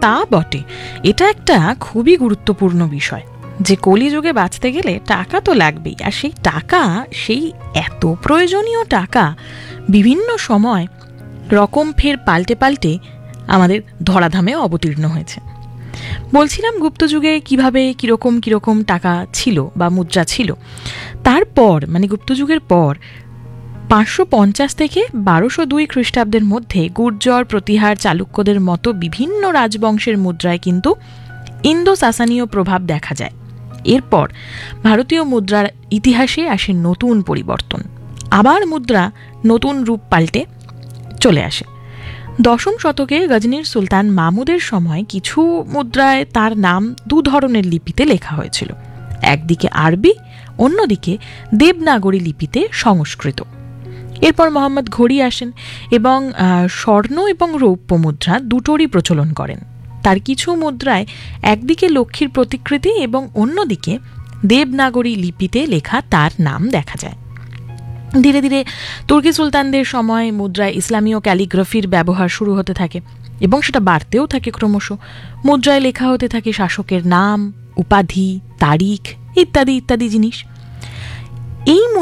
তা বটে, এটা একটা খুবই গুরুত্বপূর্ণ বিষয় যে কলিযুগে বাঁচতে গেলে টাকা তো লাগবেই, আর সেই টাকা, সেই এত প্রয়োজনীয় টাকা বিভিন্ন সময় রকম ফের পাল্টে পাল্টে আমাদের ধরাধামে অবতীর্ণ হয়েছে। বলছিলাম গুপ্তযুগে কিভাবে কিরকম কিরকম টাকা ছিল বা মুদ্রা ছিল। তারপর মানে গুপ্তযুগের পর 550 থেকে 1202 খ্রিস্টাব্দের মধ্যে গুর্জর, প্রতিহার, চালুক্যদের মতো বিভিন্ন রাজবংশের মুদ্রায় কিন্তু ইন্দো সাসানীয় প্রভাব দেখা যায়। এরপর ভারতীয় মুদ্রার ইতিহাসে আসে নতুন পরিবর্তন, আবার মুদ্রা নতুন রূপ পাল্টে চলে আসে। 10ম শতকে গজনির সুলতান মাহমুদের সময় কিছু মুদ্রায় তার নাম দু ধরনের লিপিতে লেখা হয়েছিল, একদিকে আরবি, অন্যদিকে দেবনাগরী লিপিতে সংস্কৃত। এরপর মোহাম্মদ ঘড়ি আসেন এবং স্বর্ণ এবং রৌপ্য মুদ্রা দুটোরই প্রচলন করেন। তার কিছু মুদ্রায় একদিকে লক্ষ্মীর প্রতিকৃতি এবং অন্যদিকে দেবনাগরী লিপিতে লেখা তার নাম দেখা যায়। ধীরে ধীরে তুর্কি সুলতানদের সময় মুদ্রায় ইসলামীয় ক্যালিগ্রাফির ব্যবহার শুরু হতে থাকে এবং সেটা বাড়তেও থাকে ক্রমশ। মুদ্রায় লেখা হতে থাকে শাসকের নাম, উপাধি, তারিখ ইত্যাদি ইত্যাদি জিনিস। এই